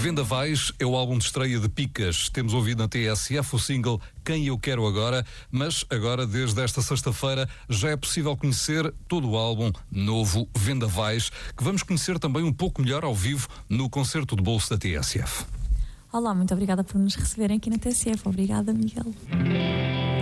Vendavais é o álbum de estreia de Picas. Temos ouvido na TSF o single Quem Eu Quero Agora, mas agora, desde esta sexta-feira, já é possível conhecer todo o álbum novo Vendavais, que vamos conhecer também um pouco melhor ao vivo no concerto de bolso da TSF. Olá, muito obrigada por nos receberem aqui na TSF. Obrigada, Miguel.